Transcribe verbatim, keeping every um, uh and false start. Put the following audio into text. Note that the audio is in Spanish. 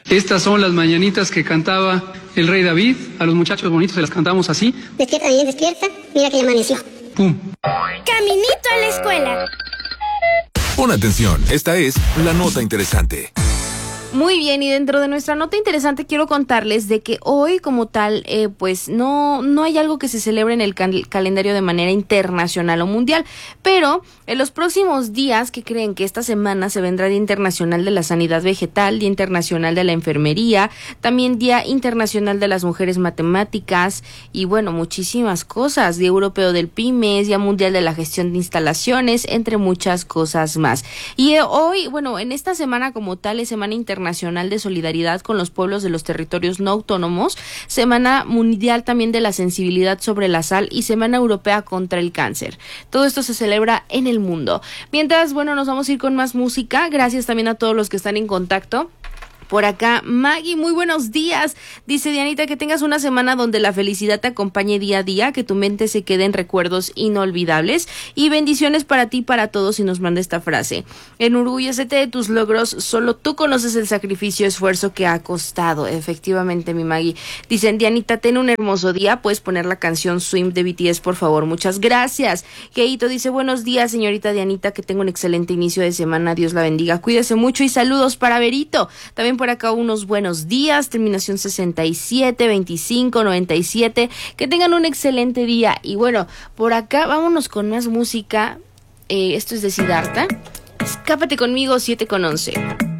Estas son las mañanitas que cantaba el rey David. A los muchachos bonitos se las cantamos así. Despierta, bien, despierta. Mira que ya amaneció. ¡Pum! Caminito a la escuela. Pon atención, esta es la nota interesante. Muy bien, y dentro de nuestra nota interesante quiero contarles de que hoy como tal, eh, pues no, no hay algo que se celebre en el cal- calendario de manera internacional o mundial, pero en los próximos días, ¿qué creen? Que esta semana se vendrá Día Internacional de la Sanidad Vegetal, Día Internacional de la Enfermería, también Día Internacional de las Mujeres Matemáticas y bueno, muchísimas cosas, Día Europeo del Pymes, Día Mundial de la Gestión de Instalaciones, entre muchas cosas más. Y eh, hoy, bueno, en esta semana como tal es Semana Internacional Nacional de Solidaridad con los Pueblos de los Territorios No Autónomos, Semana Mundial también de la Sensibilidad sobre la Sal y Semana Europea contra el Cáncer. Todo esto se celebra en el mundo. Mientras, bueno, nos vamos a ir con más música. Gracias también a todos los que están en contacto. Por acá, Maggie, muy buenos días. Dice Dianita, que tengas una semana donde la felicidad te acompañe día a día, que tu mente se quede en recuerdos inolvidables y bendiciones para ti y para todos. Y nos manda esta frase: enorgullécete de tus logros, solo tú conoces el sacrificio y esfuerzo que ha costado. Efectivamente, mi Maggie. Dicen, Dianita, ten un hermoso día, puedes poner la canción Swim de B T S, por favor, muchas gracias. Keito dice, buenos días, señorita Dianita, que tenga un excelente inicio de semana, Dios la bendiga, cuídese mucho y saludos para Berito. También por acá unos buenos días, terminación sesenta y siete, veinticinco, noventa y siete, que tengan un excelente día. Y bueno, por acá vámonos con más música. Eh, esto es de Siddhartha. Escápate conmigo, siete con once.